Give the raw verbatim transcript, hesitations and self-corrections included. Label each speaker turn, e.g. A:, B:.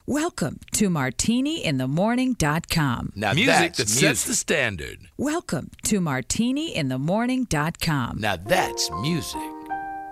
A: Welcome to martini in the morning dot com.
B: Now
C: Music
B: that's
C: that
B: music.
C: sets the standard.
A: Welcome to martini in the morning dot com.
B: Now that's music.